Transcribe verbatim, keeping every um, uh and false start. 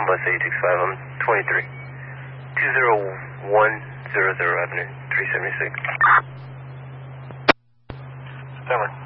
I'm bus eight six five, I'm twenty-three. two zero one zero zero Avenue, three seventy-six. September.